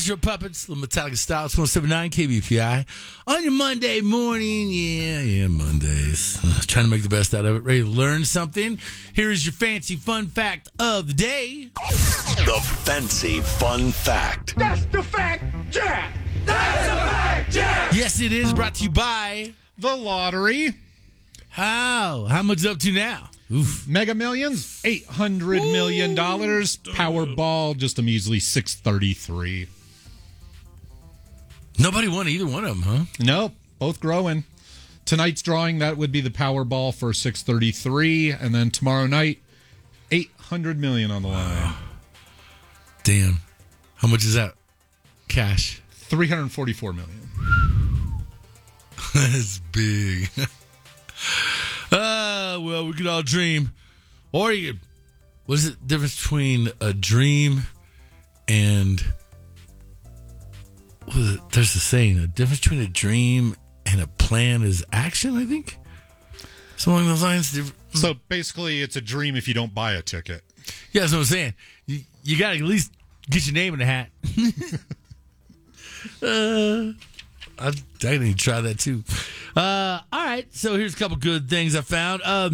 Astro Puppets, the Metallica style, it's 179 KBPI. On your Monday morning, yeah, Mondays. Trying to make the best out of it. Ready to learn something? Here is your fancy fun fact of the day. The fancy fun fact. That's the fact, Jack! That's the fact, Jack! Yes, it is brought to you by The lottery. How much is it up to now? Oof. Mega Millions, $800 million. Powerball, just a measly 633. Nobody won either one of them, huh? Nope, both growing. Tonight's drawing, that would be the Powerball for 633. And then tomorrow night, $800 million on the line. Damn. How much is that? Cash. $344 million. That's big. Well, we could all dream. Or you could, what is the difference between a dream and, what is it? There's a saying, the difference between a dream and a plan is action, I think. Something along those lines. So basically, it's a dream if you don't buy a ticket. Yeah, that's what I'm saying. You got to at least get your name in the hat. I need to try that too. All right, so here's a couple good things I found. I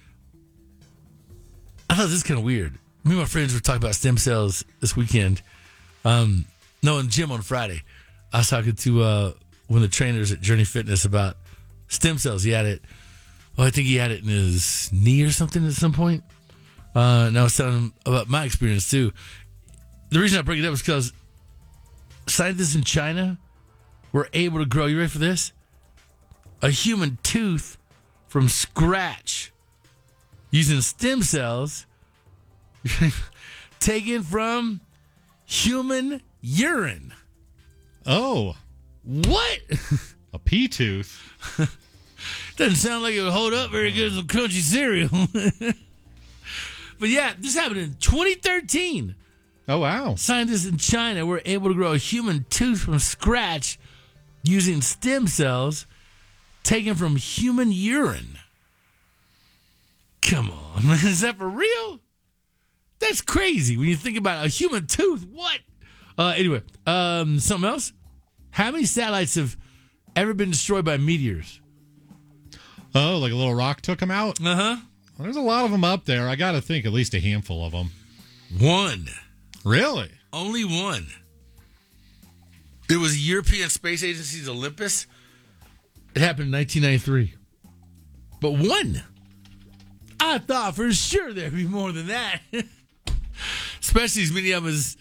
thought this is kind of weird. Me and my friends were talking about stem cells this weekend. In the gym on Friday. I was talking to one of the trainers at Journey Fitness about stem cells. He had it. Well, I think he had it in his knee or something at some point. And I was telling him about my experience too. The reason I bring it up is because scientists in China were able to grow, you ready for this? A human tooth from scratch using stem cells taken from human urine. Oh. What? A pea tooth? Doesn't sound like it would hold up very good as a crunchy cereal. But yeah, this happened in 2013. Oh, wow. Scientists in China were able to grow a human tooth from scratch using stem cells taken from human urine. Come on, man. Is that for real? That's crazy when you think about a human tooth. What? Anyway, something else? How many satellites have ever been destroyed by meteors? Oh, like a little rock took them out? Uh-huh. Well, there's a lot of them up there. I got to think at least a handful of them. One. Really? Only one. It was the European Space Agency's Olympus. It happened in 1993. But one. I thought for sure there'd be more than that. Especially as many of them as,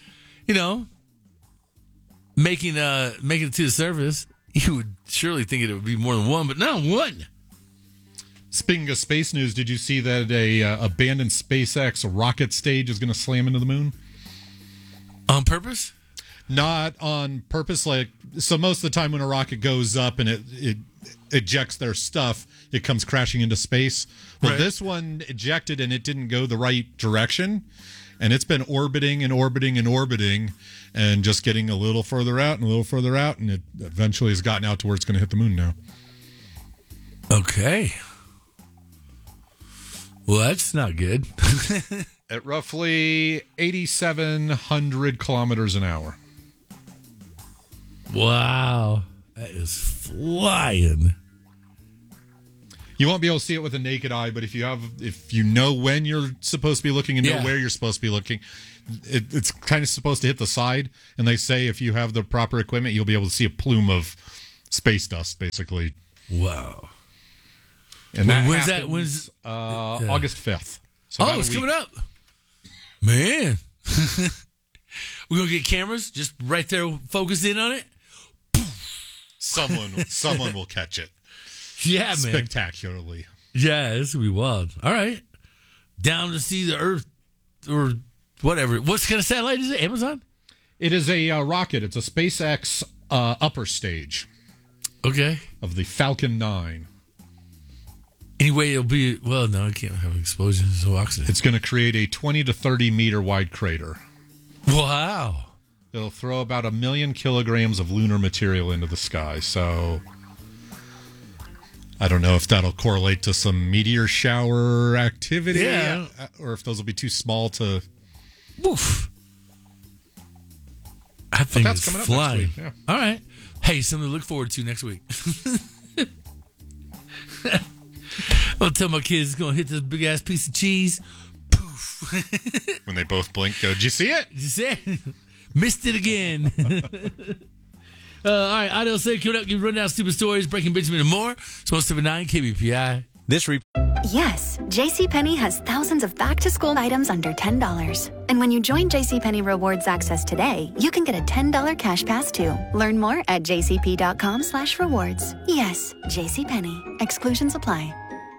making it to the surface. You would surely think it would be more than one, but no, one. Speaking of space news, did you see that a abandoned SpaceX rocket stage is going to slam into the moon? On purpose? Not on purpose. So most of the time when a rocket goes up and it ejects their stuff, it comes crashing into space. Well, right. This one ejected and it didn't go the right direction. And it's been orbiting and orbiting and orbiting and just getting a little further out and a little further out. And it eventually has gotten out to where it's going to hit the moon now. Okay. Well, that's not good. At roughly 8,700 kilometers an hour. Wow. That is flying. You won't be able to see it with a naked eye, but if you know when you're supposed to be looking and know where you're supposed to be looking, it's kind of supposed to hit the side. And they say if you have the proper equipment, you'll be able to see a plume of space dust, basically. Wow. And when's that? August 5th. So it's coming up. Man. We're going to get cameras just right there focused in on it. Someone will catch it. Yeah, man. Spectacularly. Yeah, this will be wild. All right. Down to see the Earth or whatever. What kind of satellite is it? Amazon? It is a rocket. It's a SpaceX upper stage. Okay. Of the Falcon 9. Anyway, it'll be, well, no, it can't have explosions of oxygen. It's going to create a 20 to 30 meter wide crater. Wow. It'll throw about 1 million kilograms of lunar material into the sky. So I don't know if that'll correlate to some meteor shower activity. Yeah. Or if those will be too small to... Woof. That thing that's is coming up flying. next week. Yeah. All right. Hey, something to look forward to next week. I'll tell my kids it's going to hit this big ass piece of cheese. Poof. When they both blink, go, did you see it? You see? Missed it again. All right, Idle say coming up, give run down stupid stories, breaking Benjamin and more. So 179 KBPI. Yes, JCPenney has thousands of back-to-school items under $10. And when you join JCPenney Rewards Access today, you can get a $10 cash pass too. Learn more at jcp.com/rewards. Yes, JCPenney. Exclusions apply.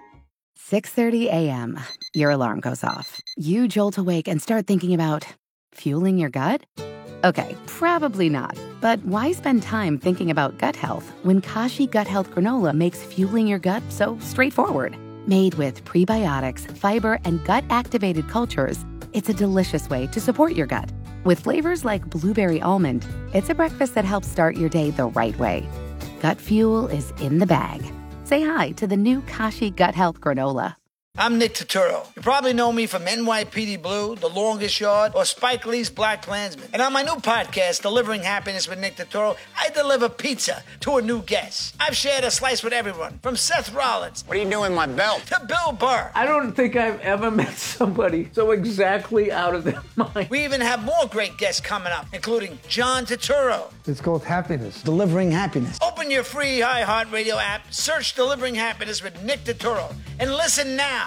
6:30 a.m. Your alarm goes off. You jolt awake and start thinking about fueling your gut? Okay, probably not. But why spend time thinking about gut health when Kashi Gut Health Granola makes fueling your gut so straightforward? Made with prebiotics, fiber, and gut-activated cultures, it's a delicious way to support your gut. With flavors like blueberry almond, it's a breakfast that helps start your day the right way. Gut fuel is in the bag. Say hi to the new Kashi Gut Health Granola. I'm Nick Turturro. You probably know me from NYPD Blue, The Longest Yard, or Spike Lee's Black Klansman. And on my new podcast, Delivering Happiness with Nick Turturro, I deliver pizza to a new guest. I've shared a slice with everyone, from Seth Rollins. What are you doing with my belt? To Bill Burr. I don't think I've ever met somebody so exactly out of their mind. We even have more great guests coming up, including John Turturro. It's called Happiness. Delivering Happiness. Open your free iHeartRadio app, search Delivering Happiness with Nick Turturro, and listen now.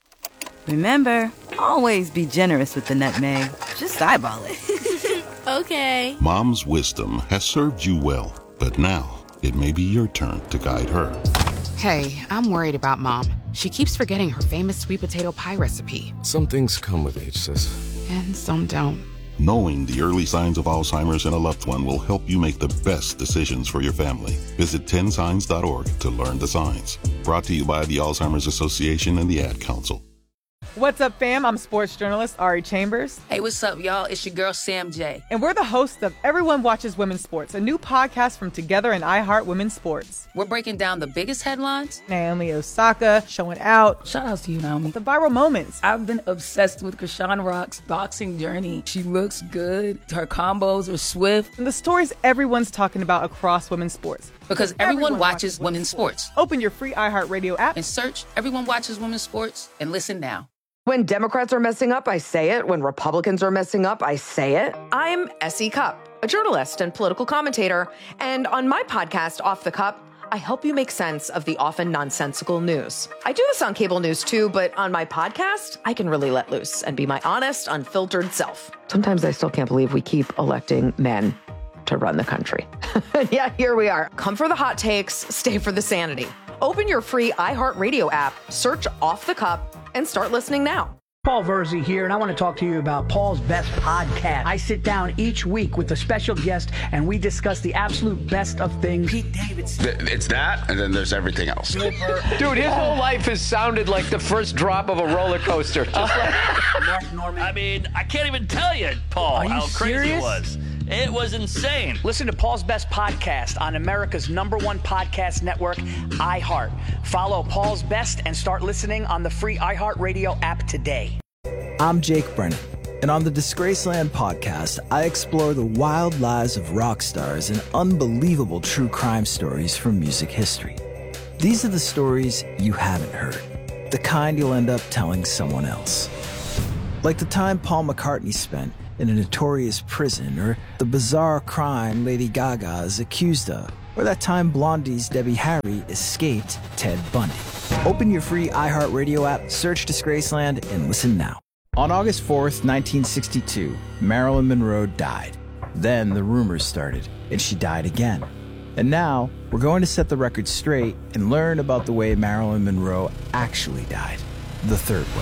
Remember, always be generous with the nutmeg. Just eyeball it. Okay. Mom's wisdom has served you well, but now it may be your turn to guide her. Hey, I'm worried about Mom. She keeps forgetting her famous sweet potato pie recipe. Some things come with age, sis. And some don't. Knowing the early signs of Alzheimer's in a loved one will help you make the best decisions for your family. Visit 10signs.org to learn the signs. Brought to you by the Alzheimer's Association and the Ad Council. What's up, fam? I'm sports journalist Ari Chambers. Hey, what's up, y'all? It's your girl, Sam J. And we're the hosts of Everyone Watches Women's Sports, a new podcast from Together and iHeart Women's Sports. We're breaking down the biggest headlines. Naomi Osaka showing out. Shout out to you, Naomi. The viral moments. I've been obsessed with Krishan Rock's boxing journey. She looks good. Her combos are swift. And the stories everyone's talking about across women's sports. Because everyone watches women's sports. Open your free iHeartRadio app and search Everyone Watches Women's Sports and listen now. When Democrats are messing up, I say it. When Republicans are messing up, I say it. I'm S.E. Cupp, a journalist and political commentator. And on my podcast, Off the Cup, I help you make sense of the often nonsensical news. I do this on cable news too, but on my podcast, I can really let loose and be my honest, unfiltered self. Sometimes I still can't believe we keep electing men to run the country. Yeah, here we are. Come for the hot takes, stay for the sanity. Open your free iHeartRadio app, search Off the Cup, and start listening now. Paul Verzi here, and I want to talk to you about Paul's Best Podcast. I sit down each week with a special guest, and we discuss the absolute best of things. Pete Davidson. It's that, and then there's everything else. Dude, his whole life has sounded like the first drop of a roller coaster. Just like Mark Norman. I mean, I can't even tell you, Paul, how crazy it was. It was insane. Listen to Paul's Best Podcast on America's #1 podcast network, iHeart. Follow Paul's Best and start listening on the free iHeartRadio app today. I'm Jake Brennan, and on the Disgraceland podcast, I explore the wild lives of rock stars and unbelievable true crime stories from music history. These are the stories you haven't heard, the kind you'll end up telling someone else. Like the time Paul McCartney spent in a notorious prison, or the bizarre crime Lady Gaga is accused of, or that time Blondie's Debbie Harry escaped Ted Bundy. Open your free iHeartRadio app, search Disgraceland, and listen now. On August 4th, 1962, Marilyn Monroe died. Then the rumors started, and she died again. And now, we're going to set the record straight and learn about the way Marilyn Monroe actually died, the third way.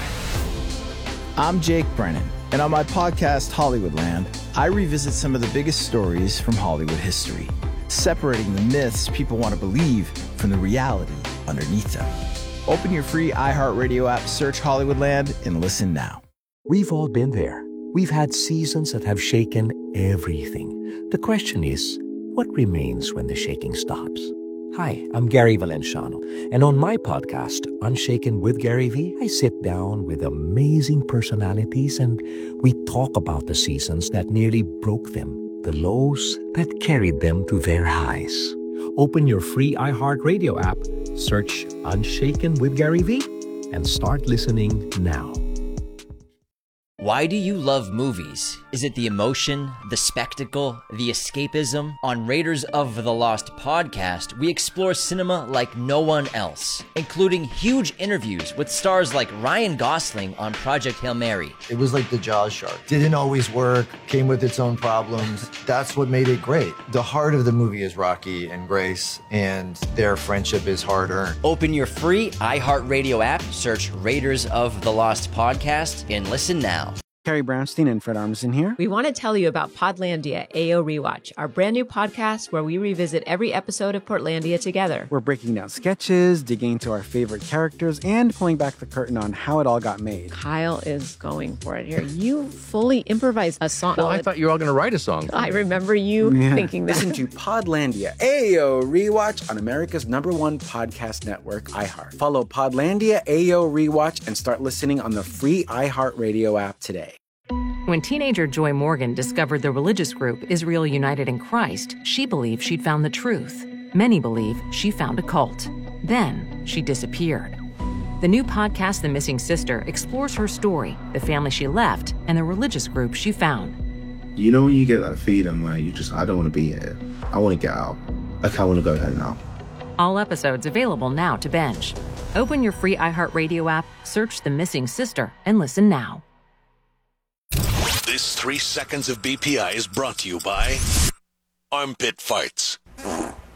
I'm Jake Brennan, and on my podcast, Hollywoodland, I revisit some of the biggest stories from Hollywood history, separating the myths people want to believe from the reality underneath them. Open your free iHeartRadio app, search Hollywoodland, and listen now. We've all been there. We've had seasons that have shaken everything. The question is, what remains when the shaking stops? Hi, I'm Gary Valenciano, and on my podcast, Unshaken with Gary V, I sit down with amazing personalities and we talk about the seasons that nearly broke them, the lows that carried them to their highs. Open your free iHeartRadio app, search Unshaken with Gary V, and start listening now. Why do you love movies? Is it the emotion, the spectacle, the escapism? On Raiders of the Lost podcast, we explore cinema like no one else, including huge interviews with stars like Ryan Gosling on Project Hail Mary. It was like the Jaws shark. Didn't always work, came with its own problems. That's what made it great. The heart of the movie is Rocky and Grace, and their friendship is hard-earned. Open your free iHeartRadio app, search Raiders of the Lost podcast, and listen now. Carrie Brownstein and Fred Armisen here. We want to tell you about Podlandia AO Rewatch, our brand new podcast where we revisit every episode of Portlandia together. We're breaking down sketches, digging into our favorite characters, and pulling back the curtain on how it all got made. Kyle is going for it here. You fully improvised a song. Well, I thought you were all going to write a song. I remember you thinking that. Listen to Podlandia AO Rewatch on America's #1 podcast network, iHeart. Follow Podlandia AO Rewatch and start listening on the free iHeartRadio app today. When teenager Joy Morgan discovered the religious group Israel United in Christ, she believed she'd found the truth. Many believe she found a cult. Then she disappeared. The new podcast, The Missing Sister, explores her story, the family she left, and the religious group she found. You know when you get that feeling where I don't want to be here. I want to get out. Like, I want to go home now. All episodes available now to binge. Open your free iHeartRadio app, search The Missing Sister, and listen now. This 3 seconds of BPI is brought to you by Armpit Farts.